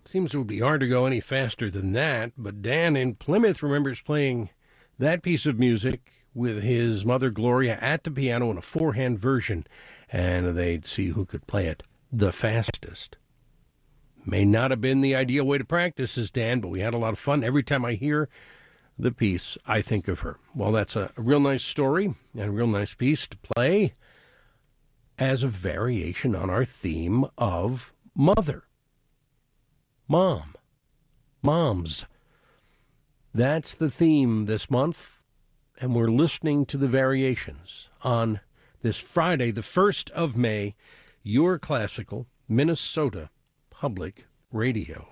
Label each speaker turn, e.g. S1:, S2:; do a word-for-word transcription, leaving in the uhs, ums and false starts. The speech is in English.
S1: Seems it would be hard to go any faster than that, but Dan in Plymouth remembers playing that piece of music with his mother Gloria at the piano in a four-hand version, and they'd see who could play it the fastest. May not have been the ideal way to practice, says Dan, but we had a lot of fun. Every time I hear the piece, I think of her. Well, that's a, a real nice story and a real nice piece to play as a variation on our theme of mother. Mom. Moms. That's the theme this month, and we're listening to the variations on this Friday, the first of May, your classical Minnesota Public Radio.